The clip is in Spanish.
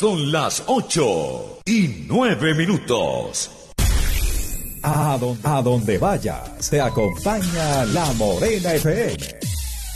Son las 8:09. A donde vayas, te acompaña La Morena FM.